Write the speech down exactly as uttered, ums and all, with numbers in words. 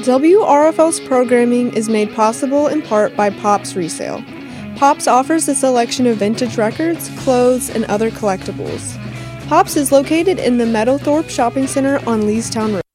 W R F L's programming is made possible in part by Pops Resale. Pops offers a selection of vintage records, clothes, and other collectibles. Pops is located in the Meadowthorpe Shopping Center on Leestown Road.